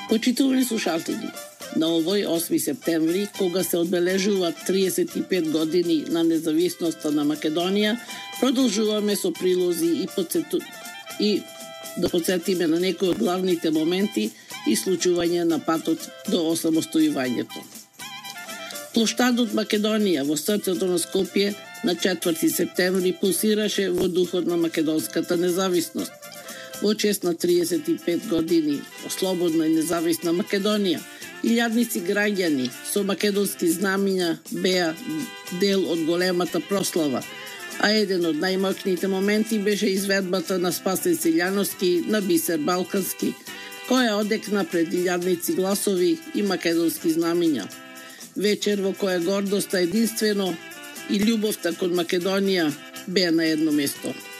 Почитувани слушатели, на овој 8 септември, кога се одбележуваат 35 години на независноста на Македонија, продолжуваме со прилози и да подсетиме на некои од главните моменти и случувања на патот до осамостојувањето. Плоштадот Македонија во срцето на Скопје на 4 септември пулсираше во духот на македонската независност. Во чест на 35 години слободна и независна Македонија, илјадници граѓани со македонски знамиња беа дел од големата прослава, а еден од најмоќните моменти беше изведбата на Спасе Силјановски на Бисер Балкански, која одекна пред илјадници гласови и македонски знамиња. Вечер во која гордоста единствено и љубовта кон Македонија беа на едно место.